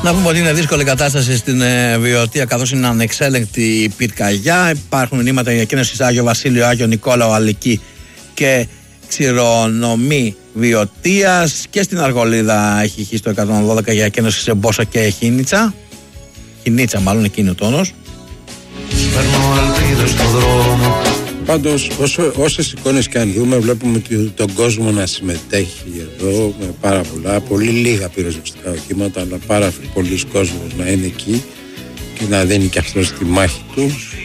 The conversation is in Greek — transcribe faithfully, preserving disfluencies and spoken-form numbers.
Να πούμε ότι είναι δύσκολη κατάσταση στην ε, Βιωτία, καθώς είναι ανεξέλεγκτη η πυρκαγιά. Υπάρχουν μηνύματα για εκκίνηση Άγιο Βασίλειο, Άγιο Νικόλαο, Αλική και Ξηρονομή Βιωτίας. Και στην Αργολίδα έχει ηχεί στο εκατόν δώδεκα για εκκίνηση σε Μπόσα και Χίνιτσα. Χινίτσα, μάλλον εκεί είναι ο τόνος. Πάντως, όσο, όσες εικόνες και αν δούμε, βλέπουμε ότι τον κόσμο να συμμετέχει εδώ με πάρα πολλά, πολύ λίγα πυροσβεστικά οχήματα, αλλά πάρα πολλοί κόσμος να είναι εκεί και να δίνει και αυτός τη μάχη του.